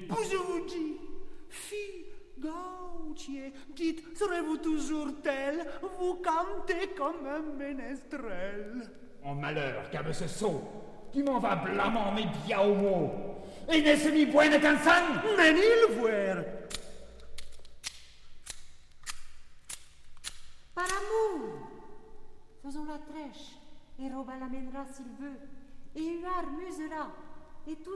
Je vous dis, fille Gautier, dites, serez-vous toujours telle? Vous cantez comme un ménestrel. En malheur, qu'ave ce sot, qui m'en va blamant mes bien au mot. Et n'est-ce ni buena cansan? Mais ni le voir. Par amour, faisons la trèche, et Robin l'amènera s'il veut, et Huard musera, et tout